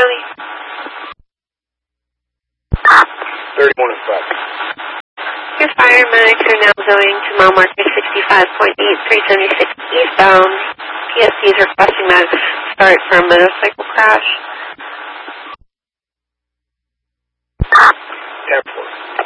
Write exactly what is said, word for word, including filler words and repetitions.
County? thirty-one and five. Your paramedics are now going to mile marker sixty-five point eight three seventy-six eastbound. P S C is requesting that start for a motorcycle crash. ten four.